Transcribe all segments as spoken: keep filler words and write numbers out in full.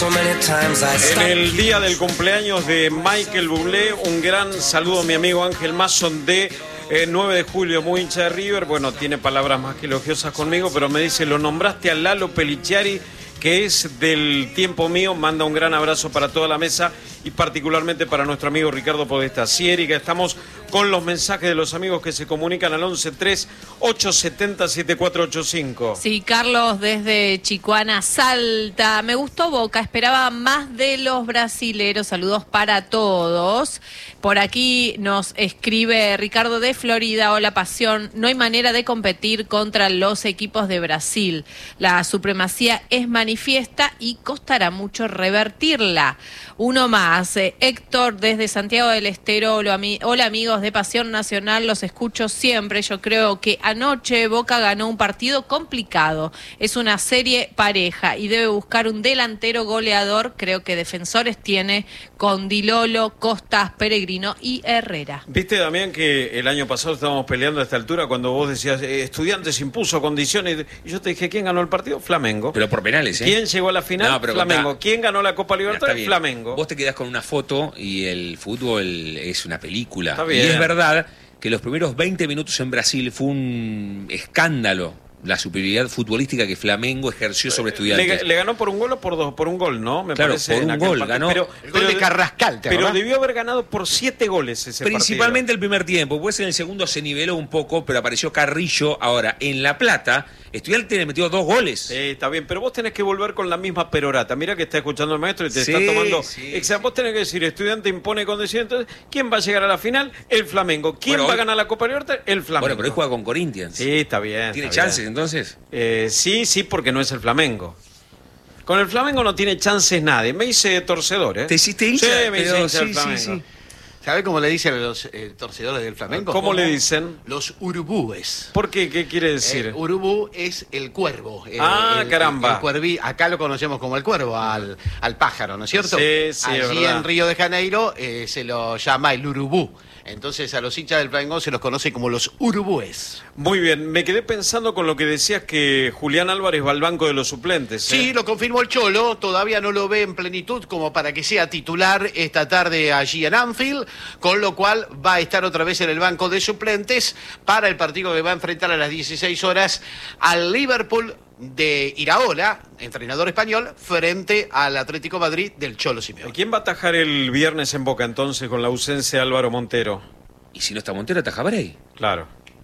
En el día del cumpleaños de Michael Bublé, un gran saludo a mi amigo Ángel Mason de eh, nueve de julio, muy hincha de River. Bueno, tiene palabras más que elogiosas conmigo, pero me dice, lo nombraste a Lalo Peliciari, que es del tiempo mío. Manda un gran abrazo para toda la mesa y particularmente para nuestro amigo Ricardo Podesta. Sí, Erika, estamos con los mensajes de los amigos que se comunican al once tres ocho siete cero siete cuatro ocho cinco. Sí, Carlos desde Chicuana, Salta. Me gustó Boca, esperaba más de los brasileros. Saludos para todos. Por aquí nos escribe Ricardo de Florida. Hola, Pasión. No hay manera de competir contra los equipos de Brasil. La supremacía es manifiesta y costará mucho revertirla. Uno más, eh, Héctor desde Santiago del Estero. Hola, ami- hola amigos de Pasión Nacional, los escucho siempre. Yo creo que anoche Boca ganó un partido complicado. Es una serie pareja y debe buscar un delantero goleador. Creo que defensores tiene con Di Lolo, Costas, Peregrino y Herrera. Viste, Damián, que el año pasado estábamos peleando a esta altura cuando vos decías, eh, Estudiantes impuso condiciones, y yo te dije, ¿quién ganó el partido? Flamengo. Pero por penales, ¿eh? ¿Quién llegó a la final? No, pero Flamengo. contá. ¿Quién ganó la Copa Libertadores? Flamengo. Vos te quedás con una foto y el fútbol es una película. Está bien. Y es verdad que los primeros veinte minutos en Brasil fue un escándalo la superioridad futbolística que Flamengo ejerció sobre Estudiantes. Le, le ganó por un gol o por dos, por un gol, ¿no? Me claro, parece, por un gol, ganó. Pero, el gol de Carrascal, ¿te Pero acordás? debió haber ganado por siete goles ese Principalmente partido. el primer tiempo, pues en el segundo se niveló un poco, pero apareció Carrillo. Ahora, en La Plata, Estudiantes le metió dos goles. Sí, está bien, pero vos tenés que volver con la misma perorata. Mira que está escuchando el maestro y te Sí, está tomando. sí, O sea, vos tenés que decir, Estudiante impone condiciones. Entonces, ¿quién va a llegar a la final? El Flamengo. ¿Quién Bueno, va hoy- a ganar la Copa Libertadores? El Flamengo. Bueno, pero hoy juega con Corinthians. Sí, está bien. ¿Tiene está chances bien. entonces? Eh, sí, sí, porque no es el Flamengo. Con el Flamengo no tiene chances nadie. Me hice torcedor, ¿eh? ¿Te hiciste hincha? Sí, me hice Pero hincha del sí, Flamengo. sí, sí. ¿Sabe cómo le dicen a los eh, torcedores del Flamengo? ¿Cómo le dicen? Los urubúes. ¿Por qué? ¿Qué quiere decir? El urubú es el cuervo. el- Ah, el- caramba. el cuerví, acá lo conocemos como el cuervo, al, al pájaro, ¿no es cierto? Sí, sí, es Allí verdad. en Río de Janeiro eh, se lo llama el urubú. Entonces a los hinchas del Flamengo se los conoce como los urubúes. Muy bien, me quedé pensando con lo que decías que Julián Álvarez va al banco de los suplentes. ¿eh? Sí, lo confirmó el Cholo, todavía no lo ve en plenitud como para que sea titular esta tarde allí en Anfield, con lo cual va a estar otra vez en el banco de suplentes para el partido que va a enfrentar a las dieciséis horas al Liverpool de Iraola, entrenador español, frente al Atlético Madrid del Cholo Simeone. ¿Quién va a atajar el viernes en Boca entonces con la ausencia de Álvaro Montero? Y si no está Montero, está Jabrey. Claro.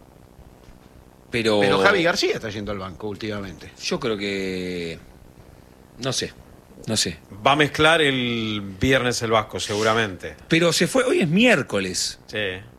Pero, Pero Javi García está yendo al banco últimamente. yo creo que... No sé, no sé. Va a mezclar el viernes el Vasco, seguramente. Pero se fue, hoy es miércoles. Sí.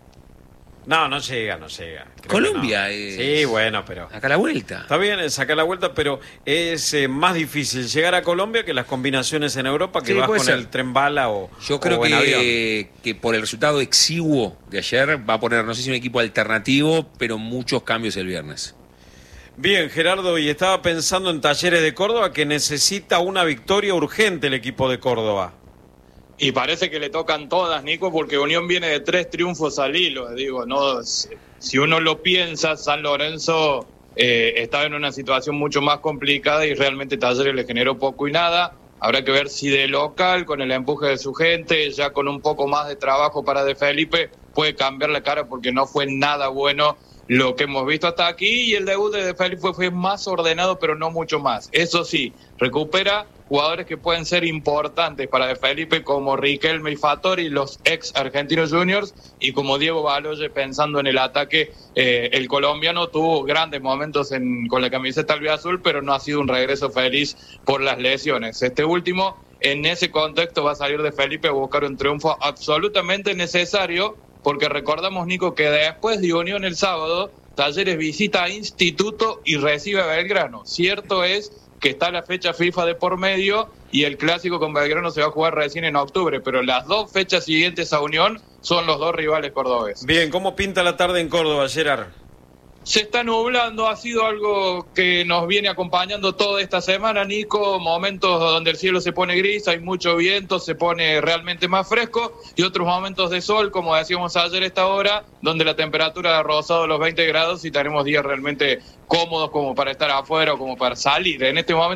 No, no llega, no llega. Creo Colombia que no. es- Sí, bueno, pero... Acá a la vuelta. Está bien sacar la vuelta, pero es eh, más difícil llegar a Colombia que las combinaciones en Europa, que Sí, vas puede con ser. el tren bala o, Yo creo o en avión. que, que por el resultado exiguo de ayer va a poner, no sé si un equipo alternativo, pero muchos cambios el viernes. Bien, Gerardo, y estaba pensando en Talleres de Córdoba, que necesita una victoria urgente el equipo de Córdoba. Y parece que le tocan todas, Nico, porque Unión viene de tres triunfos al hilo. Digo, no, si uno lo piensa, San Lorenzo eh, estaba en una situación mucho más complicada y realmente Talleres le generó poco y nada. Habrá que ver si de local, con el empuje de su gente, ya con un poco más de trabajo para De Felipe, puede cambiar la cara, porque no fue nada bueno lo que hemos visto hasta aquí, y el debut de De Felipe fue, fue más ordenado, pero no mucho más. Eso sí, recupera jugadores que pueden ser importantes para De Felipe, como Riquelme y Fattori, los ex Argentinos Juniors, y como Diego Baloye, pensando en el ataque. Eh, el colombiano tuvo grandes momentos en, con la camiseta albiazul, pero no ha sido un regreso feliz por las lesiones. Este último, en ese contexto, va a salir De Felipe a buscar un triunfo absolutamente necesario, porque recordamos, Nico, que después de Unión el sábado, Talleres visita a Instituto y recibe a Belgrano. Cierto es que está la fecha FIFA de por medio y el clásico con Belgrano se va a jugar recién en octubre, pero las dos fechas siguientes a Unión son los dos rivales cordobeses. Bien, ¿cómo pinta la tarde en Córdoba, Gerard? Se está nublando, ha sido algo que nos viene acompañando toda esta semana, Nico, momentos donde el cielo se pone gris, hay mucho viento, se pone realmente más fresco, y otros momentos de sol, como decíamos ayer a esta hora, donde la temperatura ha rozado los veinte grados y tenemos días realmente cómodos como para estar afuera o como para salir. En este momento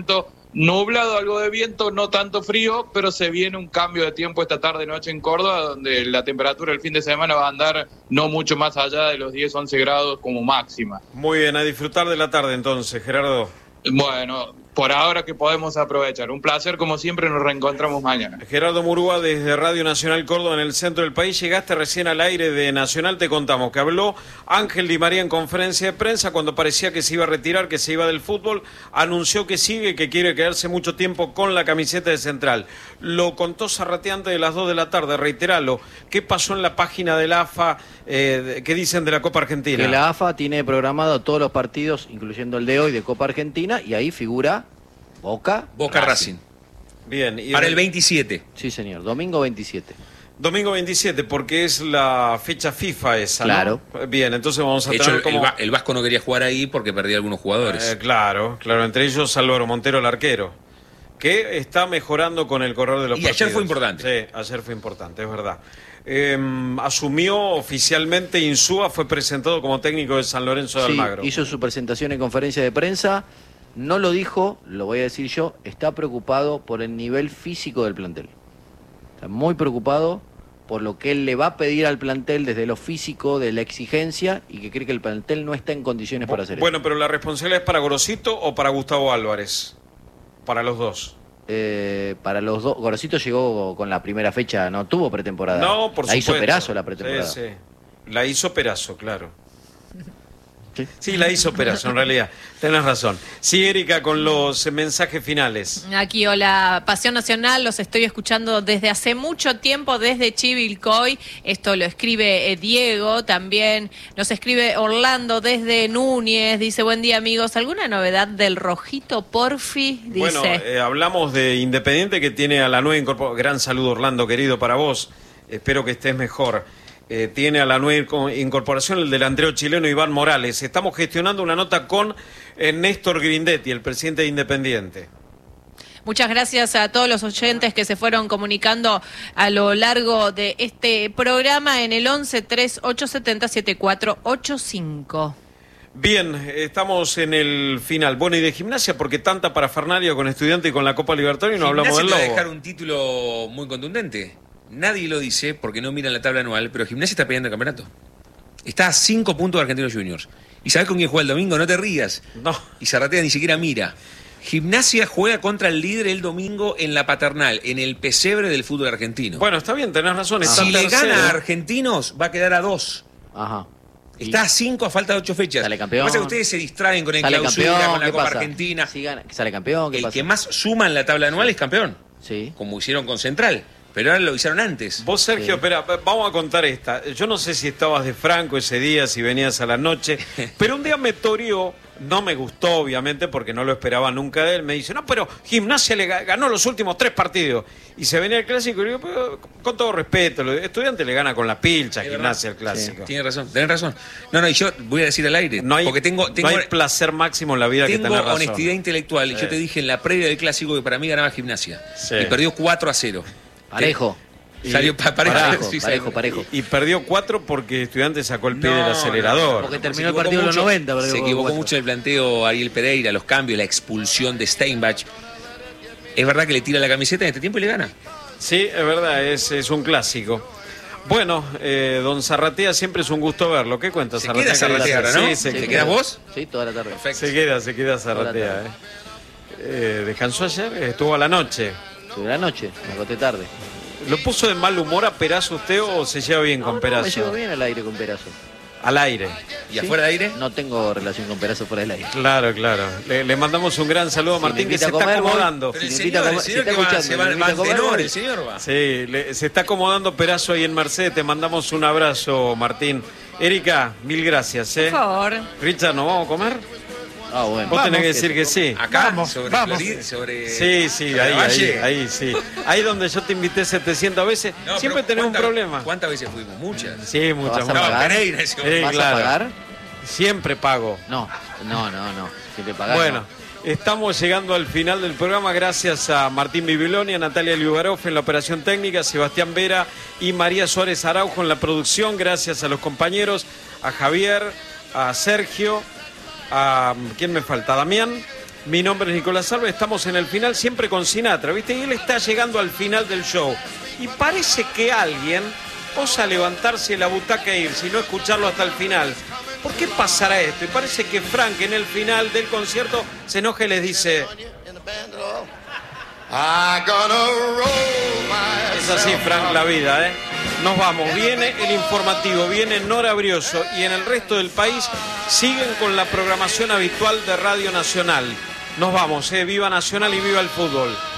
nublado, algo de viento, no tanto frío, pero se viene un cambio de tiempo esta tarde-noche en Córdoba, donde la temperatura el fin de semana va a andar no mucho más allá de los diez, once grados como máxima. Muy bien, a disfrutar de la tarde entonces, Gerardo. Bueno, por ahora que podemos aprovechar. Un placer, como siempre, nos reencontramos mañana. Gerardo Murúa desde Radio Nacional Córdoba en el centro del país. Llegaste recién al aire de Nacional, te contamos que habló Ángel Di María en conferencia de prensa cuando parecía que se iba a retirar, que se iba del fútbol. Anunció que sigue, que quiere quedarse mucho tiempo con la camiseta de Central. Lo contó Zarratea antes de las dos de la tarde, reiteralo. ¿Qué pasó en la página de la A F A? Eh, ¿Qué dicen de la Copa Argentina? Que la A F A tiene programado todos los partidos, incluyendo el de hoy, de Copa Argentina, y ahí figura Boca, Boca Racing. Racing. Bien. Y Para el veintisiete. Sí, señor, domingo veintisiete. Domingo veintisiete, porque es la fecha FIFA esa, Claro. ¿no? Bien, entonces vamos a De hecho, tener el, como... Va- el Vasco no quería jugar ahí porque perdía algunos jugadores. Eh, claro, claro, entre ellos Álvaro Montero, el arquero, que está mejorando con el correr de los Y partidos. ayer fue importante. Sí, ayer fue importante, es verdad. Eh, asumió oficialmente Insúa, fue presentado como técnico de San Lorenzo de Sí, Almagro. hizo su presentación en conferencia de prensa, no lo dijo, lo voy a decir yo, está preocupado por el nivel físico del plantel. Está muy preocupado por lo que él le va a pedir al plantel desde lo físico, de la exigencia, y que cree que el plantel no está en condiciones para hacer Bueno, pero la responsabilidad es para Gorosito o para Gustavo Álvarez. Para los dos. eso. Eh, para los dos, Gorosito llegó con la primera fecha, no tuvo pretemporada. No, por la supuesto. hizo Perazo la pretemporada. Sí, sí. La hizo Perazo, claro. Sí. Sí, la hizo Perazo, en realidad. Tenés razón. Sí, Erika, con los eh, mensajes finales. Aquí, hola, Pasión Nacional, los estoy escuchando desde hace mucho tiempo, desde Chivilcoy. Esto lo escribe eh, Diego, también nos escribe Orlando desde Núñez. Dice, buen día, amigos. ¿Alguna novedad del Rojito Porfi? Dice. Bueno, eh, hablamos de Independiente, que tiene a la nueva incorporación. Gran saludo, Orlando, querido, para vos. Espero que estés mejor. Eh, tiene a la nueva incorporación el delantero chileno Iván Morales. Estamos gestionando una nota con eh, Néstor Grindetti, el presidente de Independiente. Muchas gracias a todos los oyentes que se fueron comunicando a lo largo de este programa en el once, tres, ocho siete cero, siete cuatro ocho cinco. Bien, estamos en el final. Bueno, y de Gimnasia, porque tanta parafernalia con Estudiante y con la Copa Libertadores y no hablamos del Gimnasia te va a Lobo. dejar un título muy contundente. Nadie lo dice porque no miran la tabla anual, pero Gimnasia está peleando el campeonato. Está a cinco puntos de Argentinos Juniors. ¿Y sabes con quién juega el domingo? No te rías. No. Y Zarratea ni siquiera mira. Gimnasia juega contra el líder el domingo en la Paternal, en el pesebre del fútbol argentino. Bueno, está bien, tenés razón. Está si le tercero. gana a Argentinos, va a quedar a dos. Ajá. Y Está a cinco a falta de ocho fechas. Sale campeón. Lo que pasa es que ustedes se distraen con el sale clausura, campeón, con la ¿qué Copa pasa? Argentina. Si gana, sale campeón, ¿qué El pasa? que más suma en la tabla anual es campeón, Sí. como hicieron con Central. Pero ahora lo hicieron antes. Vos, Sergio, Sí. espera, vamos a contar esta. Yo no sé si estabas de Franco ese día, si venías a la noche, pero un día me toreó, no me gustó, obviamente, porque no lo esperaba nunca de él. Me dice, no, pero Gimnasia le ga- ganó los últimos tres partidos. Y se venía el clásico, y digo, pero, con todo respeto, el Estudiante le gana con la pilcha, Es Gimnasia el clásico. Tiene razón, tenés razón. No, no, y yo voy a decir al aire. No hay, porque tengo, tengo, no hay placer máximo en la vida que tengo tener razón. honestidad intelectual. Y Sí. yo te dije en la previa del clásico que para mí ganaba Gimnasia. Sí. Y perdió cuatro a cero. Parejo. Y- Salió pa- parejo. Parejo, Sí, parejo, salió. parejo. Y perdió cuatro porque Estudiante sacó el pie No, del no, acelerador. porque Se terminó el equivocó partido en los mucho- noventa. pero Se jugó equivocó cuatro. mucho el planteo Ariel Pereira, los cambios, la expulsión de Steinbach. Es verdad que le tira la camiseta en este tiempo y le gana. Sí, es verdad, es, es un clásico. Bueno, eh, don Zarratea, siempre es un gusto verlo. ¿Qué cuenta Se Zarratea? queda Zarratea ahora, ¿no? Sí, se, ¿Te queda. quedas vos? Sí, toda la tarde. Perfecto. Se queda, se queda Toda la Zarratea. tarde. Eh. Eh, ¿Descansó ayer? Estuvo a la noche. Sobre la noche, me acosté tarde. ¿Lo puso de mal humor a Perazo usted o se lleva bien con No, no, Perazo? me llevo bien al aire con Perazo. Al aire. ¿Y ¿Sí? afuera de aire? No tengo relación con Perazo fuera del aire. Claro, claro. Le, le mandamos un gran saludo a Si me Martín, que invita se a está comer, voy. acomodando. Pero el Si me señor, invita a el comer- señor si está que va, escuchando, se me va, invita va a comer, tenor, voy. el señor va. Sí, le- se está acomodando Perazo ahí en Mercedes. Te mandamos un abrazo, Martín. Erika, mil gracias. ¿eh? Por favor. Richard, ¿nos vamos a comer? Ah, bueno. Vos tenés que Vamos, decir que sí. Acá, Vamos, sobre vamos. Florida, sobre... Sí, sí, sobre ahí, ahí, Valle. ahí, sí. Ahí donde yo te invité setecientas veces, No, siempre pero tenés un ¿cuántas- problema. ¿Cuántas veces fuimos? Muchas. Sí, muchas, ¿Vas a muchas. No, pagar? Pereira, ese Sí, ¿Vas claro. a pagar? Siempre pago. No, no, no, no. Siempre pagar. Bueno, no. estamos llegando al final del programa. Gracias a Martín Bibiloni, a Natalia Liugaroff en la operación técnica, Sebastián Vera y María Suárez Araujo en la producción. Gracias a los compañeros, a Javier, a Sergio, a... ¿quién me falta? Damián. Mi nombre es Nicolás Alves, estamos en el final siempre con Sinatra, ¿viste? Y él está llegando al final del show. Y parece que alguien osa levantarse de la butaca e irse y no escucharlo hasta el final. ¿Por qué pasará esto? Y parece que Frank en el final del concierto se enoja y les dice... Es así, Frank, la vida, ¿eh? Nos vamos, viene el informativo, viene Nora Brioso y en el resto del país siguen con la programación habitual de Radio Nacional. Nos vamos, ¿eh? Viva Nacional y viva el fútbol.